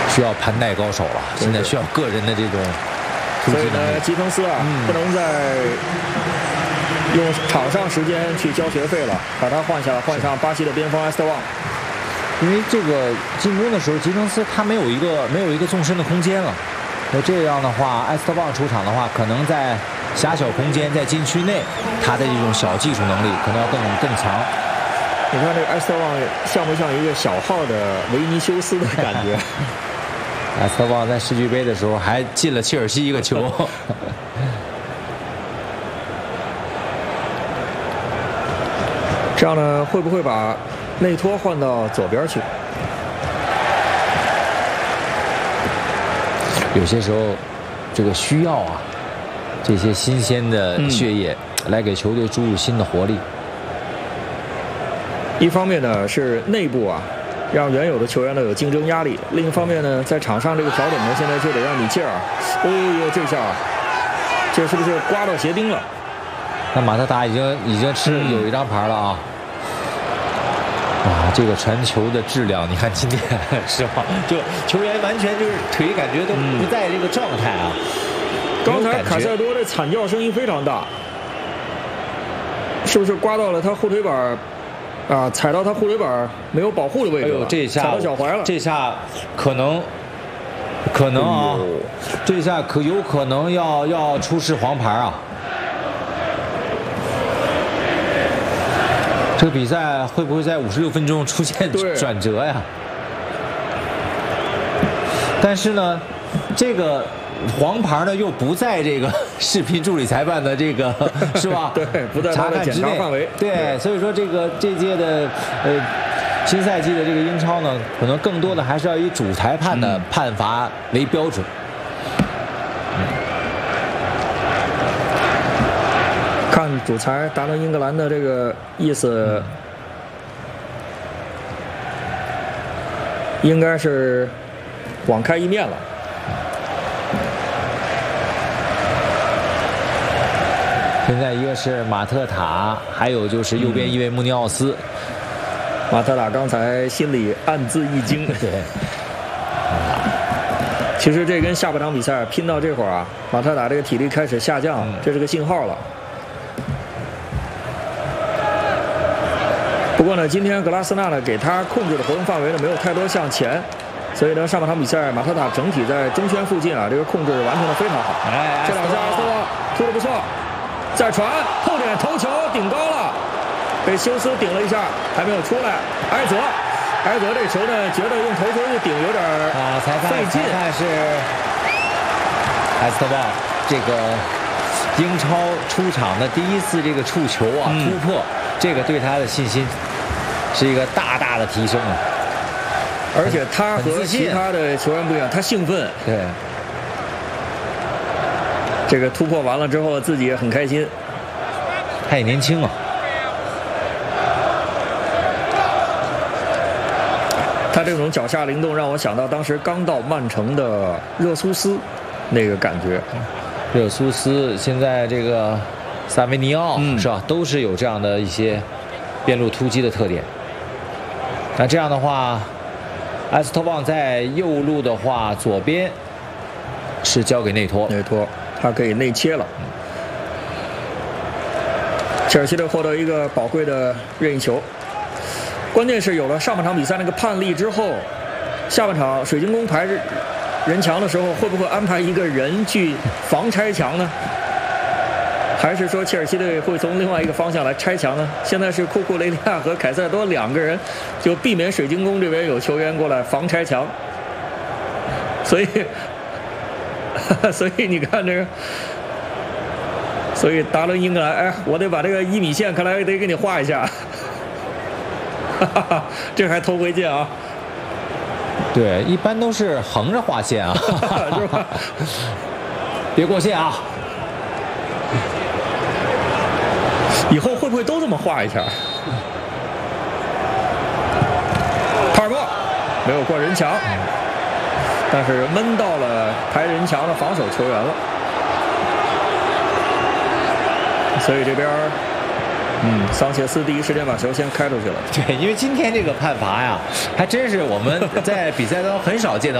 需要盘带高手了，现在需要个人的这种突击能力。 所以呢，吉滕斯啊，不能再用场上时间去交学费了，把他换下来，换上巴西的边锋埃斯特旺。 因为这个进攻的时候，吉滕斯他没有一个纵深的空间了。那这样的话，埃斯特旺出场的话，可能在狭小空间，在禁区内，他的这种小技术能力可能要更强。 你看这个埃斯特旺像不像一个小号的维尼修斯的感觉？ 埃斯特旺在世俱杯的时候还进了切尔西一个球。 这样呢，会不会把内托换到左边去？ 有些时候，这个需要啊，这些新鲜的血液来给球队注入新的活力。 一方面呢是内部啊，让原有的球员呢有竞争压力；另一方面呢，在场上这个调整呢，现在就得让米切尔。哦呦，这下，这是不是刮到鞋钉了？ 那马特达已经有一张牌了啊！哇，这个传球的质量，你看今天是吧？就球员完全就是腿感觉都不在这个状态啊。 刚才凯塞多的惨叫声音非常大，是不是刮到了他后腿板？啊，踩到他后腿板没有保护的位置了， 这下踩到脚踝了。 这下可能啊，这下有可能要出示黄牌啊。这个比赛会不会在56分钟出现转折呀？但是呢，这个黄牌呢又不在这个视频助理裁判的这个是吧？ 对，不在他的检查范围。 对，所以说这届的新赛季的这个英超呢，可能更多的还是要以主裁判的判罚为标准。 看主裁达伦英格兰的这个意思，应该是网开一面了。 现在一个是马特塔，还有就是右边一位穆尼奥斯。 马特塔刚才心里暗自一惊。 对。 其实这跟下半场比赛拼到这会儿啊，马特塔这个体力开始下降，这是个信号了。不过呢，今天格拉斯纳呢给他控制的活动范围呢没有太多向前，所以呢上半场比赛马特塔整体在中圈附近啊这个控制完成的非常好。这两下突的不错，再传后点头球顶高了，被休斯顶了一下，还没有出来。埃泽这球呢觉得用头球去顶有点费劲。 裁判是埃斯特旺这个英超出场的第一次这个触球啊突破，这个对他的信心是一个大大的提升啊！ 而且他和其他的球员不一样，他兴奋。 对， 这个突破完了之后，自己也很开心。 他也年轻啊。 他这种脚下灵动，让我想到当时刚到曼城的热苏斯那个感觉。 热苏斯现在这个萨维尼奥是吧，都是有这样的一些边路突击的特点。那这样的话，埃斯特旺在右路的话，左边是交给内托， 他可以内切了。切尔西队获得一个宝贵的任意球，关键是有了上半场比赛那个判例之后，下半场水晶宫排人墙的时候，会不会安排一个人去防拆墙呢？还是说切尔西队会从另外一个方向来拆墙呢？现在是库库雷利亚和凯塞多两个人，就避免水晶宫这边有球员过来防拆墙。所以你看这个，所以达伦英格兰，哎，我得把这个1米线，看来得给你画一下。这还头回见啊！ 对，一般都是横着画线啊， 是吧？ 别过线啊！ 以后会不会都这么画一下？帕尔默没有过人墙，但是闷到了排人墙的防守球员了，所以这边桑切斯第一时间把球先开出去了。 对，因为今天这个判罚呀，还真是我们在比赛当中很少见到。